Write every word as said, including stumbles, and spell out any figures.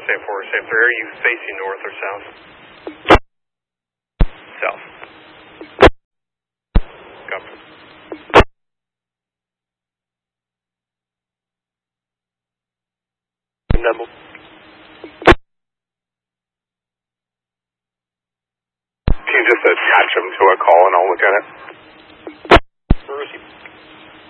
Safe four, Safe three. Are you facing north or south? South. Copy. Number. Can you just attach them to a call and I'll look at it?